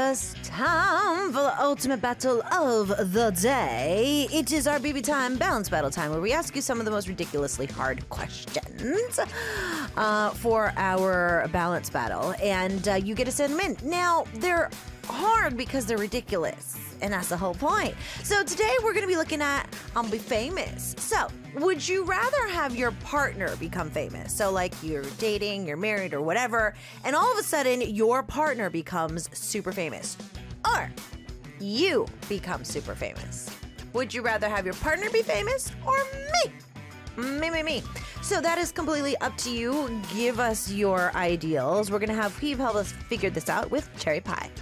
just time for the ultimate battle of the day. It is our BB time balance battle time, where we ask you some of the most ridiculously hard questions for our balance battle, and you get to send them in. Now, they're hard because they're ridiculous, and that's the whole point. So today we're going to be looking at Be Famous. So, would you rather have your partner become famous? So like you're dating, you're married or whatever, and all of a sudden your partner becomes super famous. Or you become super famous. Would you rather have your partner be famous or me? So that is completely up to you. Give us your ideals. We're going to have Pete help us figure this out with Cherry Pie.